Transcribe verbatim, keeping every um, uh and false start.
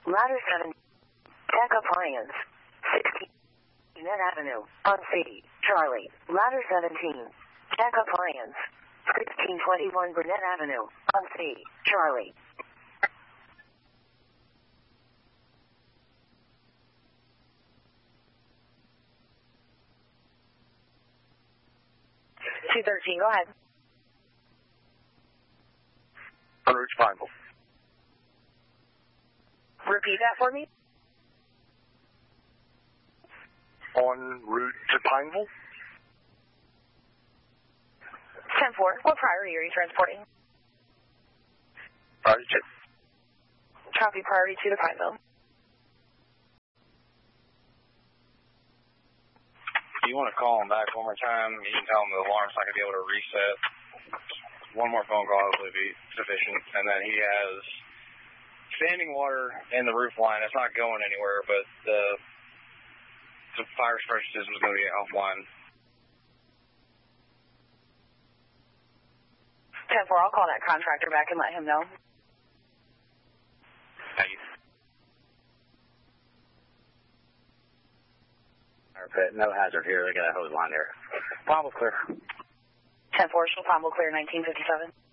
Ladder seven, Tech Appliance, sixteen, Net Avenue, on C, Charlie. Ladder seventeen, Tech Appliance, sixteen twenty-one Burnett Avenue, on C, Charlie. two thirteen, go ahead. En route to Pineville. Repeat that for me. En route to Pineville. ten four, what priority are you transporting? Priority two. Copy, priority two to Pineville. If you want to call him back one more time, you can tell him the alarm's not going to be able to reset. One more phone call will be sufficient. And then he has standing water in the roof line. It's not going anywhere, but the, the fire suppression system is going to be offline. ten four, I'll call that contractor back and let him know. Thank you. No hazard here. They got a hose line here. Pineville clear. ten four, Pineville clear, nineteen fifty-seven.